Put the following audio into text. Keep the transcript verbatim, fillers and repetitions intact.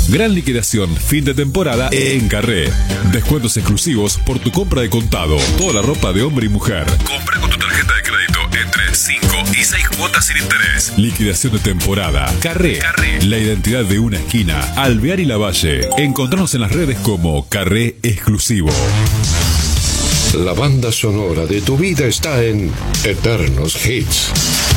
Gran liquidación fin de temporada en Carré. Descuentos exclusivos por tu compra de contado. Toda la ropa de hombre y mujer. Compra con tu tarjeta de crédito entre cinco y seis cuotas sin interés. Liquidación de temporada. Carré. Carré. La identidad de una esquina. Alvear y Lavalle. Encontrarnos en las redes como Carré Exclusivo. La banda sonora de tu vida está en Eternos Hits.